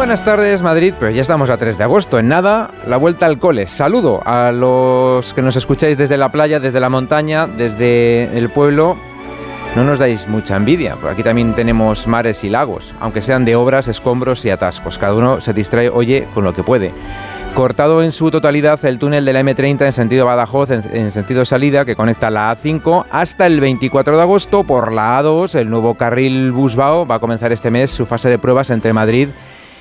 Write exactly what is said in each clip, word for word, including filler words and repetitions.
buenas tardes, Madrid, pero ya estamos a tres de agosto. En nada, la vuelta al cole. Saludo a los que nos escucháis desde la playa, desde la montaña, desde el pueblo. No nos dais mucha envidia. Por aquí también tenemos mares y lagos, aunque sean de obras, escombros y atascos. Cada uno se distrae, oye, con lo que puede. Cortado en su totalidad el túnel de la eme treinta en sentido Badajoz, en, en sentido salida, que conecta la a cinco hasta el veinticuatro de agosto por la a dos. El nuevo carril Busbao va a comenzar este mes su fase de pruebas entre Madrid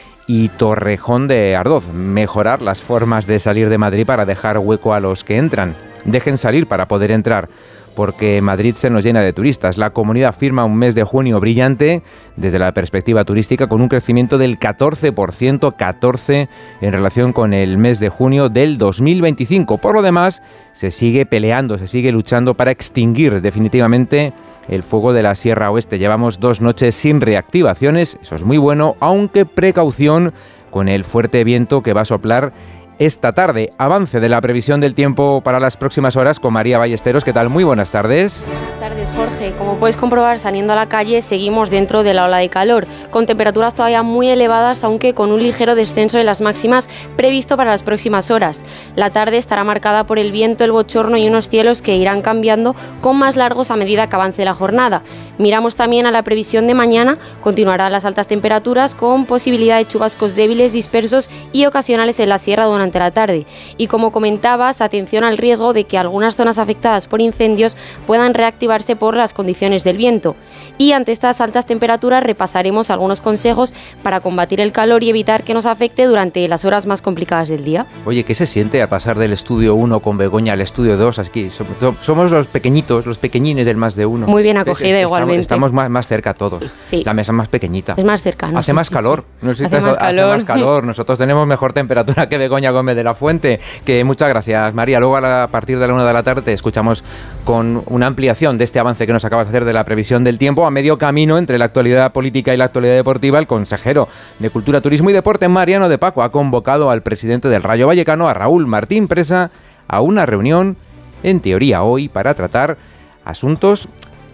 y Torrejón de Ardoz. Mejorar las formas de salir de Madrid para dejar hueco a los que entran. Dejen salir para poder entrar, porque Madrid se nos llena de turistas. La comunidad firma un mes de junio brillante desde la perspectiva turística, con un crecimiento del catorce por ciento, catorce en relación con el mes de junio del dos mil veinticinco. Por lo demás, se sigue peleando, se sigue luchando para extinguir definitivamente el fuego de la Sierra Oeste. Llevamos dos noches sin reactivaciones, eso es muy bueno, aunque precaución con el fuerte viento que va a soplar esta tarde. Avance de la previsión del tiempo para las próximas horas con María Ballesteros. ¿Qué tal? Muy buenas tardes. Buenas tardes, Jorge. Como puedes comprobar, saliendo a la calle seguimos dentro de la ola de calor, con temperaturas todavía muy elevadas, aunque con un ligero descenso de las máximas previsto para las próximas horas. La tarde estará marcada por el viento, el bochorno y unos cielos que irán cambiando con más largos a medida que avance la jornada. Miramos también a la previsión de mañana. Continuarán las altas temperaturas con posibilidad de chubascos débiles, dispersos y ocasionales en la sierra durante la tarde. Y como comentabas, atención al riesgo de que algunas zonas afectadas por incendios puedan reactivarse por las condiciones del viento. Y ante estas altas temperaturas repasaremos algunos consejos para combatir el calor y evitar que nos afecte durante las horas más complicadas del día. Oye, ¿qué se siente al pasar del estudio uno con Begoña al estudio dos? Aquí somos los pequeñitos, los pequeñines del más de uno. Muy bien acogida, igualmente. Estamos, estamos más, más cerca todos. Sí. La mesa más pequeñita. Es más cerca, ¿no? Hace sí, más sí, calor. Sí. No sé si hace, hace, más hace más calor. Nosotros tenemos mejor temperatura que Begoña Gómez de la Fuente. Que muchas gracias, María. Luego a, la, a partir de la una de la tarde te escuchamos con una ampliación de este avance que nos acabas de hacer de la previsión del tiempo. A medio camino entre la actualidad política y la actualidad deportiva, el consejero de Cultura, Turismo y Deporte, Mariano de Paco, ha convocado al presidente del Rayo Vallecano, a Raúl Martín Presa, a una reunión, en teoría hoy, para tratar asuntos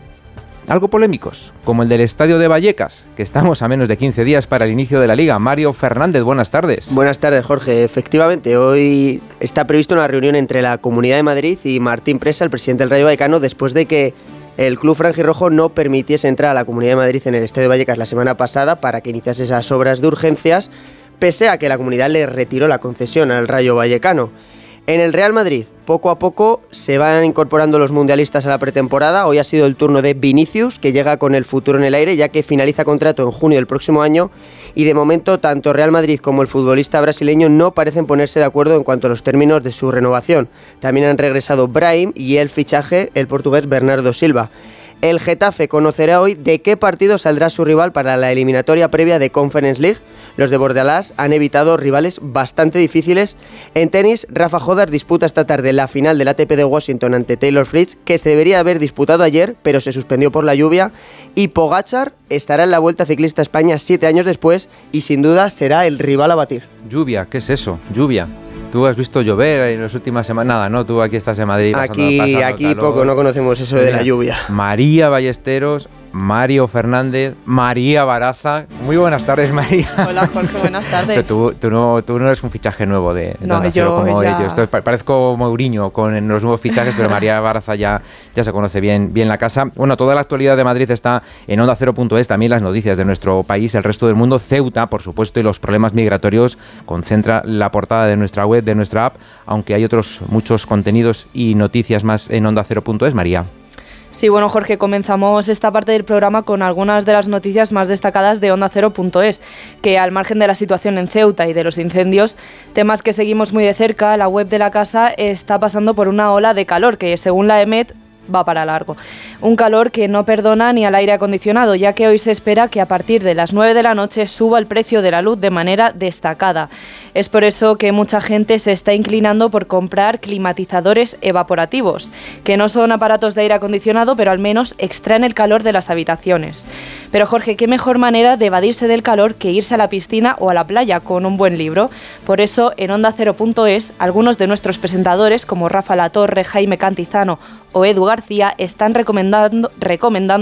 algo polémicos, como el del estadio de Vallecas, que estamos a menos de quince días para el inicio de la Liga. Mario Fernández, buenas tardes. Buenas tardes, Jorge. Efectivamente, hoy está prevista una reunión entre la Comunidad de Madrid y Martín Presa, el presidente del Rayo Vallecano, después de que el club franjirrojo no permitiese entrar a la Comunidad de Madrid en el estadio de Vallecas la semana pasada para que iniciase esas obras de urgencias, pese a que la comunidad le retiró la concesión al Rayo Vallecano. En el Real Madrid, poco a poco se van incorporando los mundialistas a la pretemporada. Hoy ha sido el turno de Vinicius, que llega con el futuro en el aire, ya que finaliza contrato en junio del próximo año, y de momento tanto Real Madrid como el futbolista brasileño no parecen ponerse de acuerdo en cuanto a los términos de su renovación. También han regresado Brahim y el fichaje, el portugués Bernardo Silva. El Getafe conocerá hoy de qué partido saldrá su rival para la eliminatoria previa de Conference League. Los de Bordalás han evitado rivales bastante difíciles. En tenis, Rafa Jodar disputa esta tarde la final del A T P de Washington ante Taylor Fritz, que se debería haber disputado ayer, pero se suspendió por la lluvia. Y Pogačar estará en la Vuelta Ciclista a España siete años después y sin duda será el rival a batir. Lluvia, ¿qué es eso? Lluvia. ¿Tú has visto llover en las últimas semanas? Nada, ¿no? Tú aquí estás en Madrid. Aquí, pasando aquí calor. Poco, no conocemos eso de Mira, la lluvia. María Ballesteros, Mario Fernández, María Baraza. Muy buenas tardes, María. Hola, Jorge, buenas tardes. Pero tú, tú, no, tú no eres un fichaje nuevo de, de no, Onda Cero como ya... ellos. Esto, parezco Mourinho con los nuevos fichajes, pero María Baraza ya, ya se conoce bien, bien la casa. Bueno, toda la actualidad de Madrid está en onda cero punto es, también las noticias de nuestro país, el resto del mundo. Ceuta, por supuesto, y los problemas migratorios concentra la portada de nuestra web, de nuestra app, aunque hay otros muchos contenidos y noticias más en onda cero punto es. María. Sí, bueno, Jorge, comenzamos esta parte del programa con algunas de las noticias más destacadas de onda cero punto es, que al margen de la situación en Ceuta y de los incendios, temas que seguimos muy de cerca, la web de la casa está pasando por una ola de calor que, según la EMET, va para largo. Un calor que no perdona ni al aire acondicionado, ya que hoy se espera que a partir de las nueve de la noche suba el precio de la luz de manera destacada. Es por eso que mucha gente se está inclinando por comprar climatizadores evaporativos, que no son aparatos de aire acondicionado, pero al menos extraen el calor de las habitaciones. Pero Jorge, ¿qué mejor manera de evadirse del calor que irse a la piscina o a la playa con un buen libro? Por eso, en onda cero punto es, algunos de nuestros presentadores, como Rafa Latorre, Jaime Cantizano o Edu García, están recomendando, recomendando